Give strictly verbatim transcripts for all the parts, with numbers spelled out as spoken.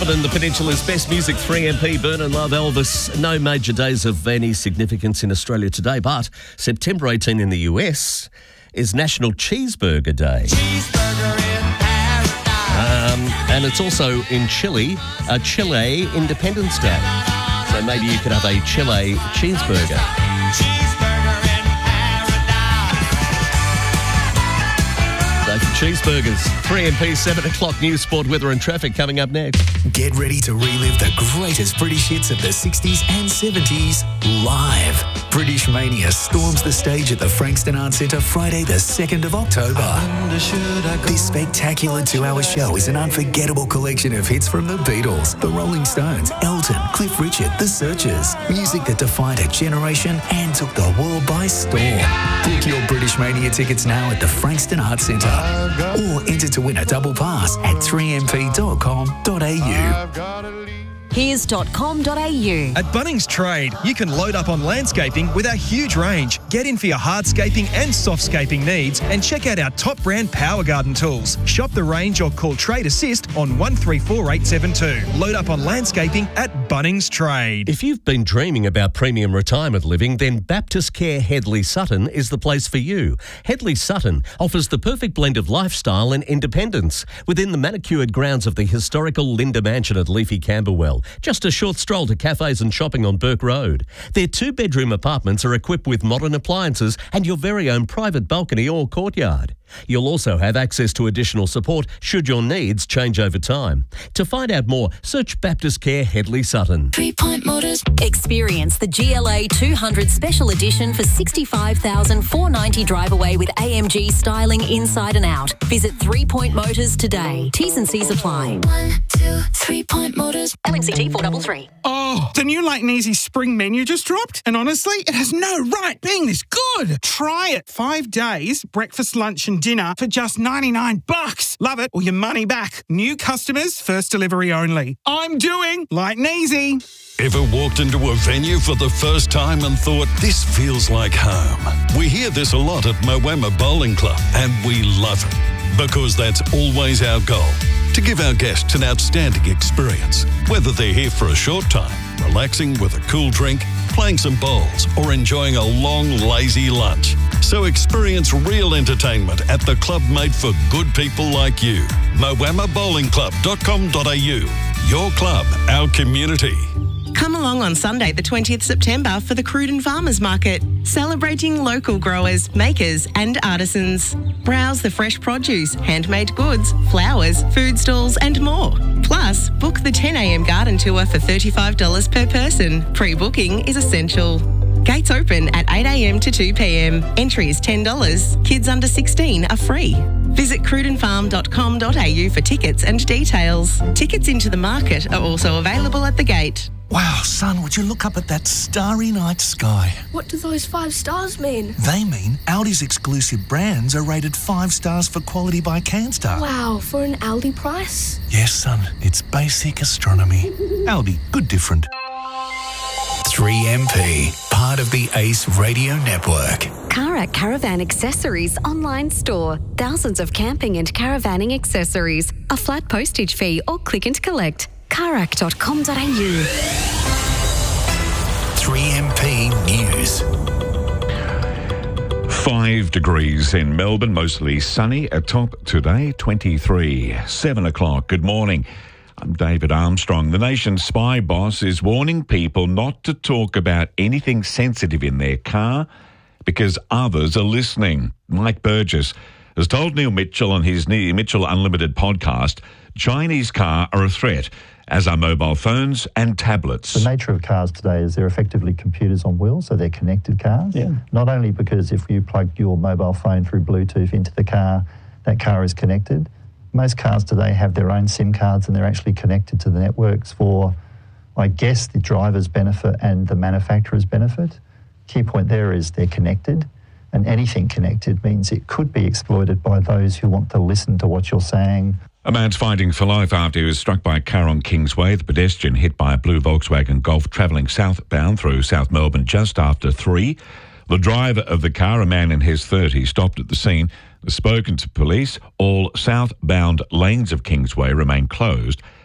Melbourne, the Peninsula's best music, three M P, Burn and Love, Elvis. No major days of any significance in Australia today, but September eighteenth in the U S is National Cheeseburger Day. Cheeseburger in paradise. Um, and it's also in Chile, a Chile Independence Day. So maybe you could have a Chile cheeseburger. Cheeseburger in paradise. Day for cheeseburgers. three M P, seven o'clock news, sport, weather and traffic coming up next. Get ready to relive the greatest British hits of the sixties and seventies live. British Mania storms the stage at the Frankston Arts Centre Friday the second of October. This spectacular two-hour show is an unforgettable collection of hits from the Beatles, the Rolling Stones, Elton, Cliff Richard, The Searchers. Music that defined a generation and took the world by storm. Book your British Mania tickets now at the Frankston Arts Centre or enter to win a double pass at three m p dot com dot a u. here's dot com dot a u. At Bunnings Trade, you can load up on landscaping with our huge range. Get in for your hardscaping and softscaping needs and check out our top brand Power Garden tools. Shop the range or call Trade Assist on one three four eight seven two. Load up on landscaping at Bunnings Trade. If you've been dreaming about premium retirement living, then Baptist Care Headley Sutton is the place for you. Headley Sutton offers the perfect blend of lifestyle and independence within the manicured grounds of the historical Linda Mansion at Leafy Camberwell. Just a short stroll to cafes and shopping on Burke Road. Their two-bedroom apartments are equipped with modern appliances and your very own private balcony or courtyard. You'll also have access to additional support should your needs change over time. To find out more, search Baptist Care Headley Sutton. Three Point Motors. Experience the G L A two hundred Special Edition for sixty-five thousand four hundred ninety dollars drive away with A M G styling inside and out. Visit Three Point Motors today. T's and C's apply. One, two, Three Point Motors. L M C T four three three. Oh, the new Light and Easy spring menu just dropped, and honestly, it has no right being this good. Try it. Five days, breakfast, lunch, and dinner for just ninety-nine bucks. Love it or your money back. New customers, first delivery only. I'm doing Light and Easy. Ever walked into a venue for the first time and thought, this feels like home? We hear this a lot at Moama Bowling Club, and we love it because that's always our goal, to give our guests an outstanding experience, whether they're here for a short time, relaxing with a cool drink, playing some bowls, or enjoying a long, lazy lunch. So experience real entertainment at the club made for good people like you. moama bowling club dot com dot a u. Your club, our community. Come along on Sunday the twentieth of September for the Cruden Farmers Market, celebrating local growers, makers and artisans. Browse the fresh produce, handmade goods, flowers, food stalls and more. Plus, book the ten a m garden tour for thirty-five dollars per person. Pre-booking is essential. Gates open at eight a m to two p m. Entry is ten dollars. Kids under sixteen are free. Visit cruden farm dot com dot a u for tickets and details. Tickets into the market are also available at the gate. Wow, son, would you look up at that starry night sky? What do those five stars mean? They mean Aldi's exclusive brands are rated five stars for quality by CanStar. Wow, for an Aldi price? Yes, son, it's basic astronomy. Aldi, good different. three M P, part of the Ace Radio Network. Karak Caravan Accessories online store. Thousands of camping and caravanning accessories. A flat postage fee or click and collect. karak dot com dot a u. three M P News. Five degrees in Melbourne, mostly sunny. A top today, twenty-three. Seven o'clock. Good morning. I'm David Armstrong. The nation's spy boss is warning people not to talk about anything sensitive in their car because others are listening. Mike Burgess has told Neil Mitchell on his Neil Mitchell Unlimited podcast, Chinese car are a threat, as are mobile phones and tablets. The nature of cars today is they're effectively computers on wheels, so they're connected cars. Yeah. Not only because if you plug your mobile phone through Bluetooth into the car, that car is connected. Most cars today have their own SIM cards and they're actually connected to the networks for, I guess, the driver's benefit and the manufacturer's benefit. Key point there is they're connected, and anything connected means it could be exploited by those who want to listen to what you're saying. A man's fighting for life after he was struck by a car on Kingsway. The pedestrian hit by a blue Volkswagen Golf travelling southbound through South Melbourne just after three. The driver of the car, a man in his thirties, stopped at the scene, has spoken to police. All southbound lanes of Kingsway remain closed,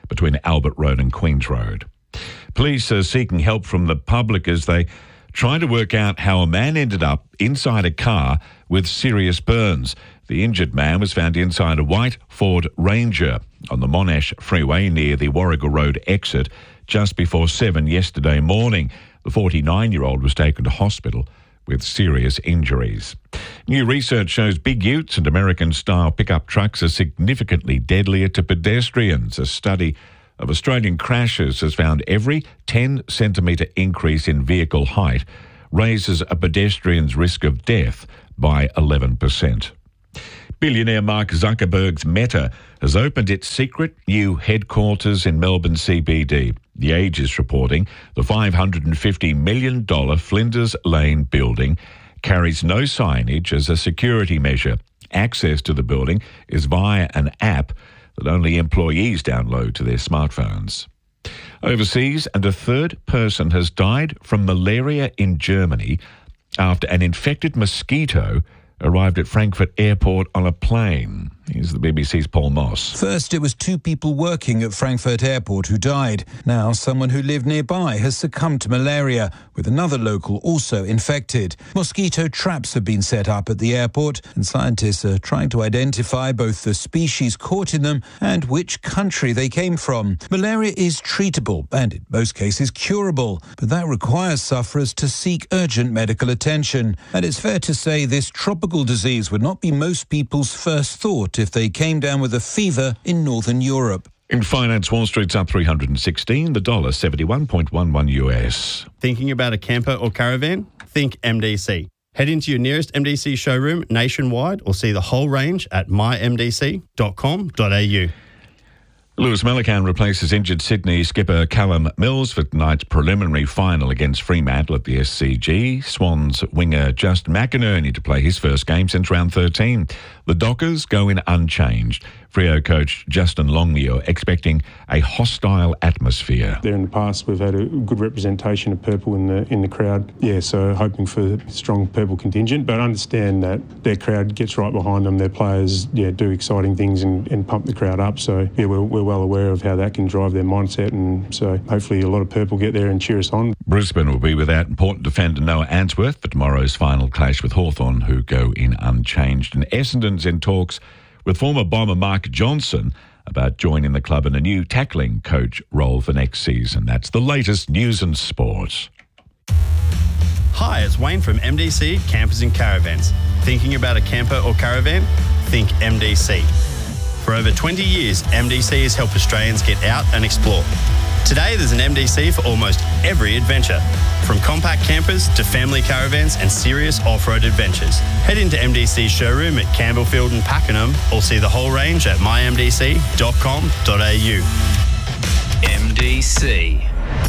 between Albert Road and Queen's Road. Police are seeking help from the public as they try to work out how a man ended up inside a car with serious burns. The injured man was found inside a white Ford Ranger on the Monash Freeway near the Warrigal Road exit just before seven yesterday morning. The forty-nine-year-old was taken to hospital with serious injuries. New research shows big utes and American-style pickup trucks are significantly deadlier to pedestrians. A study of Australian crashes has found every ten centimetre increase in vehicle height raises a pedestrian's risk of death by eleven percent. Billionaire Mark Zuckerberg's Meta has opened its secret new headquarters in Melbourne C B D. The Age is reporting the five hundred fifty million dollars Flinders Lane building carries no signage as a security measure. Access to the building is via an app that only employees download to their smartphones. Overseas, and a third person has died from malaria in Germany after an infected mosquito arrived at Frankfurt Airport on a plane. Here's the B B C's Paul Moss. First, it was two people working at Frankfurt Airport who died. Now, someone who lived nearby has succumbed to malaria, with another local also infected. Mosquito traps have been set up at the airport, and scientists are trying to identify both the species caught in them and which country they came from. Malaria is treatable and, in most cases, curable, but that requires sufferers to seek urgent medical attention. And it's fair to say this tropical disease would not be most people's first thought if they came down with a fever in Northern Europe. In finance, Wall Street's up three hundred sixteen, the dollar seventy-one point one one U S. Thinking about a camper or caravan? Think M D C. Head into your nearest M D C showroom nationwide or see the whole range at my m d c dot com dot a u. Lewis Melican replaces injured Sydney skipper Callum Mills for tonight's preliminary final against Fremantle at the S C G. Swans winger Justin McInerney to play his first game since round thirteen. The Dockers go in unchanged. Freo coach Justin Longmuir expecting a hostile atmosphere. There in the past we've had a good representation of purple in the in the crowd. Yeah, so hoping for a strong purple contingent, but understand that their crowd gets right behind them. Their players yeah do exciting things and, and pump the crowd up. So yeah, we're, we're well aware of how that can drive their mindset, and so hopefully a lot of purple get there and cheer us on. Brisbane will be without important defender Noah Answorth for tomorrow's final clash with Hawthorn, who go in unchanged. And Essendon's in talks with former Bomber Mark Johnson about joining the club in a new tackling coach role for next season. That's the latest news and sport. Hi, it's Wayne from M D C Campers and Caravans. Thinking about a camper or caravan? Think M D C. For over twenty years, M D C has helped Australians get out and explore. Today, there's an M D C for almost every adventure, from compact campers to family caravans and serious off-road adventures. Head into M D C's showroom at Campbellfield and Pakenham or see the whole range at my m d c dot com dot a u. M D C.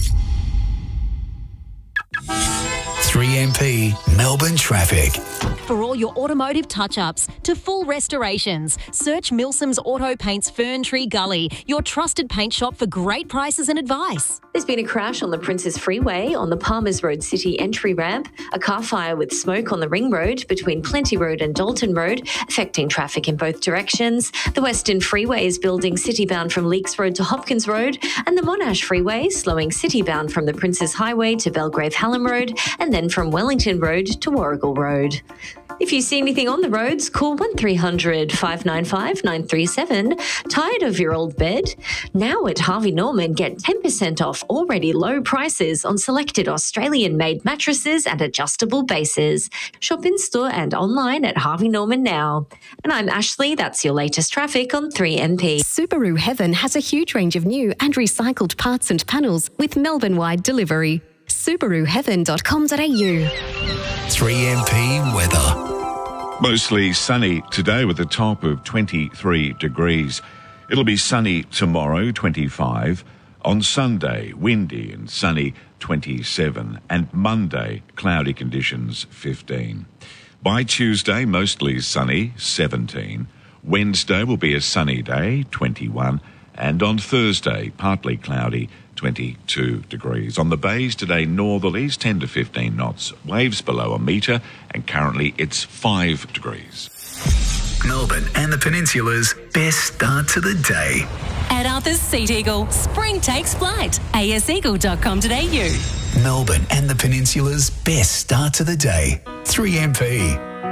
three M P Melbourne Traffic. For all your automotive touch-ups to full restorations, search Milsom's Auto Paints Fern Tree Gully, your trusted paint shop for great prices and advice. There's been a crash on the Princes Freeway on the Palmers Road City entry ramp, a car fire with smoke on the Ring Road between Plenty Road and Dalton Road, affecting traffic in both directions. The Western Freeway is building city-bound from Leaks Road to Hopkins Road, and the Monash Freeway slowing city-bound from the Princes Highway to Belgrave Hallam Road, and then from Wellington Road to Warrigal Road. If you see anything on the roads, call one three hundred, five nine five, nine three seven. Tired of your old bed? Now at Harvey Norman, get ten percent off already low prices on selected Australian-made mattresses and adjustable bases. Shop in-store and online at Harvey Norman now. And I'm Ashley. That's your latest traffic on three M P. Subaru Heaven has a huge range of new and recycled parts and panels with Melbourne-wide delivery. subaru heaven dot com dot a u. three M P weather. Mostly sunny today with a top of twenty-three degrees. It'll be sunny tomorrow, twenty-five. On Sunday, windy and sunny, twenty-seven. And Monday, cloudy conditions, fifteen. By Tuesday, mostly sunny, seventeen. Wednesday will be a sunny day, twenty-one. And on Thursday, partly cloudy, twenty-two degrees. On the bays today, northerlies ten to fifteen knots, waves below a metre, and currently it's five degrees. Melbourne and the Peninsula's best start to the day. At Arthur's Seat Eagle, spring takes flight. a s eagle dot com dot a u. Melbourne and the Peninsula's best start to the day. three M P.